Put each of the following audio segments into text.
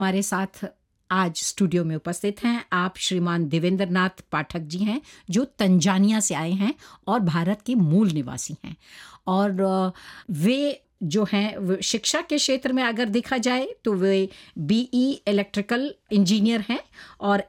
हमारे साथ आज स्टूडियो में उपस्थित हैं आप श्रीमान देवेंद्र नाथ पाठक जी हैं, जो तंजानिया से आए हैं और भारत के मूल निवासी हैं। और वे जो हैं शिक्षा के क्षेत्र में अगर देखा जाए तो वे बीई इलेक्ट्रिकल इंजीनियर हैं और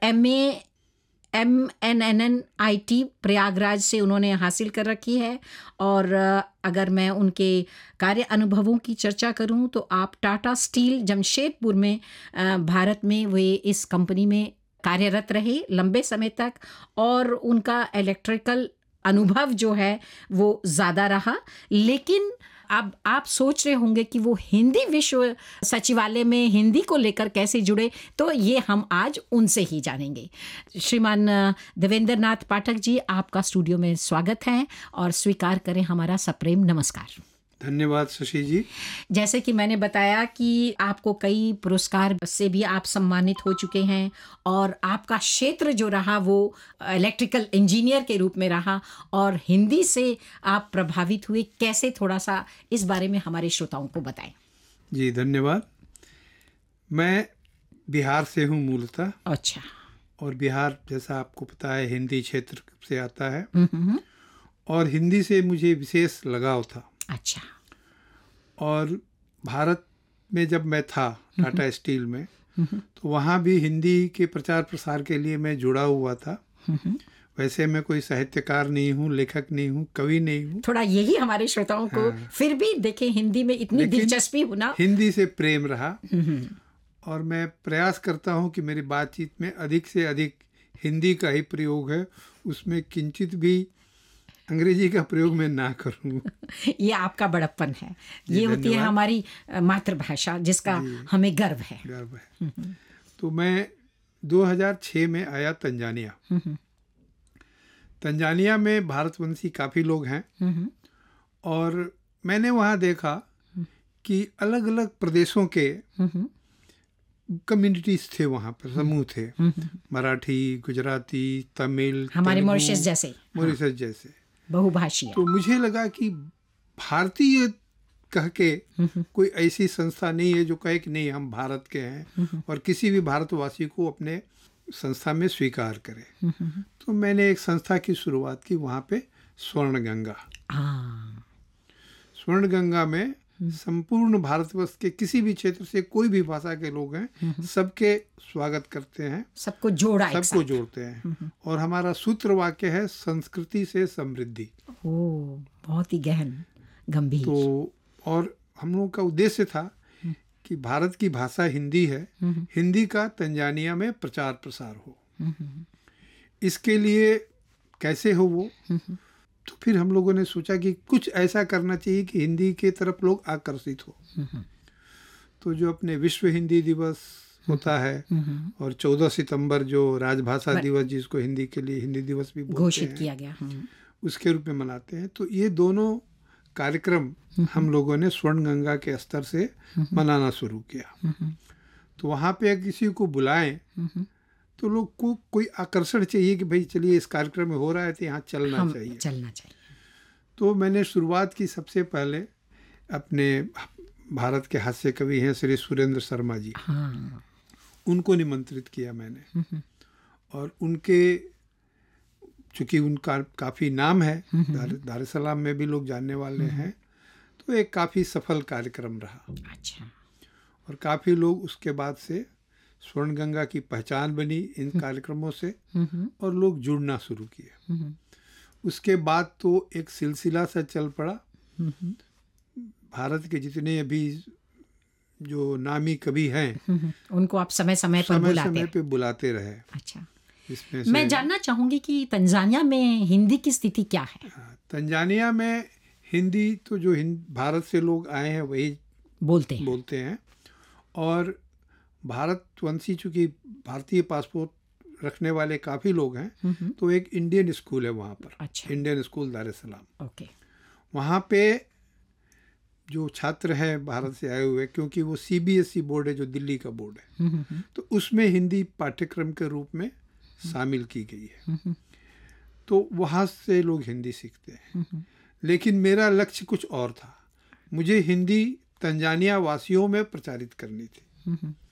MNNIT प्रयागराज से उन्होंने हासिल कर रखी है। और अगर मैं उनके कार्य अनुभवों की चर्चा करूं तो आप टाटा स्टील जमशेदपुर में भारत में वे इस कंपनी में कार्यरत रहे लंबे समय तक, और उनका इलेक्ट्रिकल अनुभव जो है वो ज़्यादा रहा। लेकिन अब आप सोच रहे होंगे कि वो हिंदी विश्व सचिवालय में हिंदी को लेकर कैसे जुड़े, तो ये हम आज उनसे ही जानेंगे। श्रीमान देवेंद्र नाथ पाठक जी, आपका स्टूडियो में स्वागत है और स्वीकार करें हमारा सप्रेम नमस्कार। धन्यवाद शशि जी। जैसे कि मैंने बताया कि आपको कई पुरस्कार से भी आप सम्मानित हो चुके हैं और आपका क्षेत्र जो रहा वो इलेक्ट्रिकल इंजीनियर के रूप में रहा, और हिंदी से आप प्रभावित हुए कैसे, थोड़ा सा इस बारे में हमारे श्रोताओं को बताएं। जी धन्यवाद। मैं बिहार से हूँ मूलतः। अच्छा। और बिहार जैसा आपको पता है हिंदी क्षेत्र से आता है और हिंदी से मुझे विशेष लगाव था। अच्छा। और भारत में जब मैं था टाटा स्टील में, तो वहाँ भी हिंदी के प्रचार प्रसार के लिए मैं जुड़ा हुआ था। वैसे मैं कोई साहित्यकार नहीं हूँ, लेखक नहीं हूँ, कवि नहीं हूँ। थोड़ा यही हमारे श्रोताओं को फिर भी देखें, हिंदी में इतनी दिलचस्पी होना, हिंदी से प्रेम रहा। और मैं प्रयास करता हूँ कि मेरी बातचीत में अधिक से अधिक हिंदी का ही प्रयोग है, उसमें किंचित भी अंग्रेजी का प्रयोग मैं ना करूँ। ये आपका बड़प्पन है, ये होती है हमारी मातृभाषा जिसका हमें गर्व है। तो मैं 2006 में आया तंजानिया। तंजानिया में भारतवंशी काफ़ी लोग हैं और मैंने वहाँ देखा कि अलग अलग प्रदेशों के कम्युनिटीज थे, वहाँ पर समूह थे। मराठी, गुजराती, तमिल, हमारे मॉरिशस जैसे बहुभाषीय। तो मुझे लगा कि भारतीय कह के कोई ऐसी संस्था नहीं है जो कहे कि नहीं हम भारत के हैं और किसी भी भारतवासी को अपने संस्था में स्वीकार करे। तो मैंने एक संस्था की शुरुआत की वहाँ पे, स्वर्ण गंगा। स्वर्ण गंगा में संपूर्ण भारतवर्ष के किसी भी क्षेत्र से कोई भी भाषा के लोग हैं, सबके स्वागत करते हैं, सबको जोड़ते हैं। और हमारा सूत्र वाक्य है संस्कृति से समृद्धि। बहुत ही गहन गंभीर। तो और हम लोगों का उद्देश्य था कि भारत की भाषा हिंदी है, हिंदी का तंजानिया में प्रचार प्रसार हो। इसके लिए कैसे हो वो, तो फिर हम लोगों ने सोचा कि कुछ ऐसा करना चाहिए कि हिंदी के तरफ लोग आकर्षित हो। तो जो अपने विश्व हिंदी दिवस होता है और 14 सितंबर जो राजभाषा दिवस, जिसको हिंदी के लिए हिंदी दिवस भी घोषित किया गया, उसके रूप में मनाते हैं। तो ये दोनों कार्यक्रम हम लोगों ने स्वर्ण गंगा के स्तर से मनाना शुरू किया। तो वहाँ पे किसी को बुलाएं तो लोग को कोई आकर्षण चाहिए कि भाई चलिए इस कार्यक्रम में हो रहा है तो यहाँ चलना चाहिए। तो मैंने शुरुआत की, सबसे पहले अपने भारत के हास्य कवि हैं श्री सुरेंद्र शर्मा जी, उनको निमंत्रित किया मैंने। और उनके चूँकि उनका काफ़ी नाम है, दार es salaam में भी लोग जानने वाले हैं, तो एक काफ़ी सफल कार्यक्रम रहा। अच्छा। और काफ़ी लोग उसके बाद से स्वर्ण गंगा की पहचान बनी इन कार्यक्रमों से और लोग जुड़ना शुरू किए। उसके बाद तो एक सिलसिला सा चल पड़ा। भारत के जितने अभी जो नामी कवि हैं उनको आप समय समय पे बुलाते रहे। अच्छा। मैं जानना चाहूँगी कि तंजानिया में हिंदी की स्थिति क्या है? तंजानिया में हिंदी तो जो भारत से लोग आए हैं वही बोलते हैं। और भारतवंशी चूँकि भारतीय पासपोर्ट रखने वाले काफ़ी लोग हैं, तो एक इंडियन स्कूल है वहाँ पर। अच्छा। इंडियन स्कूल दार es salaam। ओके। वहाँ पे जो छात्र हैं भारत से आए हुए, क्योंकि वो CBSE बोर्ड है जो दिल्ली का बोर्ड है, तो उसमें हिंदी पाठ्यक्रम के रूप में शामिल की गई है। तो वहाँ से लोग हिंदी सीखते हैं। लेकिन मेरा लक्ष्य कुछ और था, मुझे हिंदी तंजानिया वासियों में प्रचारित करनी थी।